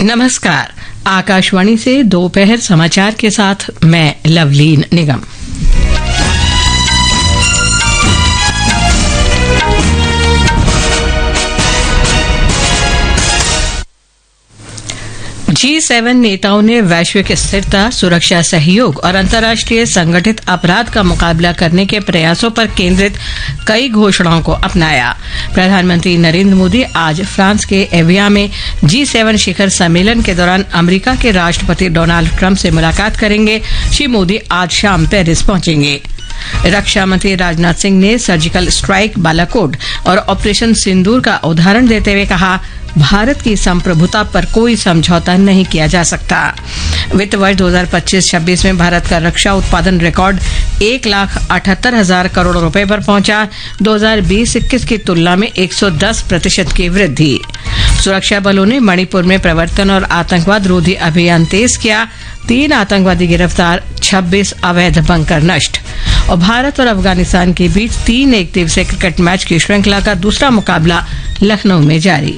नमस्कार। आकाशवाणी से दोपहर समाचार के साथ मैं लवलीन निगम। G7 नेताओं ने वैश्विक स्थिरता, सुरक्षा सहयोग और अंतर्राष्ट्रीय संगठित अपराध का मुकाबला करने के प्रयासों पर केंद्रित कई घोषणाओं को अपनाया। प्रधानमंत्री नरेंद्र मोदी आज फ्रांस के एवियन में G7 शिखर सम्मेलन के दौरान अमेरिका के राष्ट्रपति डोनाल्ड ट्रंप से मुलाकात करेंगे। श्री मोदी आज शाम पेरिस पहुंचेंगे। रक्षा मंत्री राजनाथ सिंह ने सर्जिकल स्ट्राइक, बालाकोट और ऑपरेशन सिंदूर का उदाहरण देते हुए कहा, भारत की संप्रभुता पर कोई समझौता नहीं किया जा सकता। वित्त वर्ष 2025-26 में भारत का रक्षा उत्पादन रिकॉर्ड 1,78,000 करोड़ रुपए पर पहुंचा। 2020-21 की तुलना में 110% की वृद्धि। सुरक्षा बलों ने मणिपुर में प्रवर्तन और आतंकवाद रोधी अभियान तेज किया। 3 आतंकवादी गिरफ्तार, 26 अवैध बंकर नष्ट। और भारत और अफगानिस्तान के बीच 3 एकदिवसीय क्रिकेट मैच की श्रृंखला का दूसरा मुकाबला लखनऊ में जारी।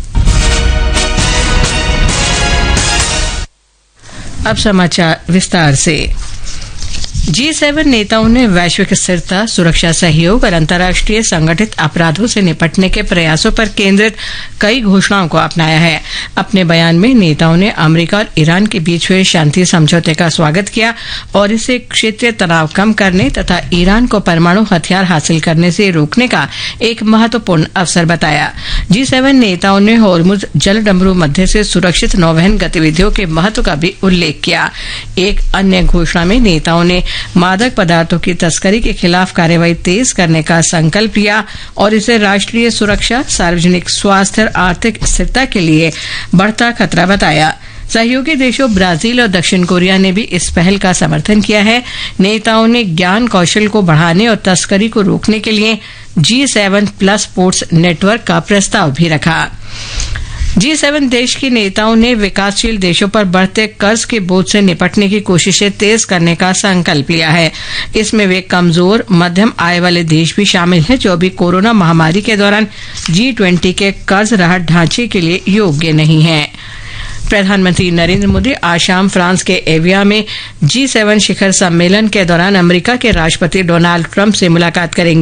अब समाचार विस्तार से। G7 नेताओं ने वैश्विक स्थिरता, सुरक्षा सहयोग और अंतर्राष्ट्रीय संगठित अपराधों से निपटने के प्रयासों पर केंद्रित कई घोषणाओं को अपनाया है। अपने बयान में नेताओं ने अमेरिका और ईरान के बीच हुए शांति समझौते का स्वागत किया और इसे क्षेत्रीय तनाव कम करने तथा ईरान को परमाणु हथियार हासिल करने से रोकने का एक महत्वपूर्ण अवसर बताया। G7 नेताओं ने होर्मुज जलडमरू मध्य से सुरक्षित नौवहन गतिविधियों के महत्व का भी उल्लेख किया। एक अन्य घोषणा में नेताओं ने मादक पदार्थों की तस्करी के खिलाफ कार्रवाई तेज करने का संकल्प लिया और इसे राष्ट्रीय सुरक्षा, सार्वजनिक स्वास्थ्य और आर्थिक स्थिरता के लिए बढ़ता खतरा बताया। सहयोगी देशों ब्राजील और दक्षिण कोरिया ने भी इस पहल का समर्थन किया है। नेताओं ने ज्ञान कौशल को बढ़ाने और तस्करी को रोकने के लिए G7 प्लस पोर्ट्स नेटवर्क का प्रस्ताव भी रखा। G7 देश के नेताओं ने विकासशील देशों पर बढ़ते कर्ज के बोझ से निपटने की कोशिशें तेज करने का संकल्प लिया है। इसमें वे कमजोर, मध्यम आय वाले देश भी शामिल हैं जो अभी कोरोना महामारी के दौरान G20 के कर्ज राहत ढांचे के लिए योग्य नहीं हैं। प्रधानमंत्री नरेंद्र मोदी आज शाम फ्रांस के एवियन में G7 शिखर सम्मेलन के दौरान अमेरिका के राष्ट्रपति डोनाल्ड ट्रंप से मुलाकात करेंगे।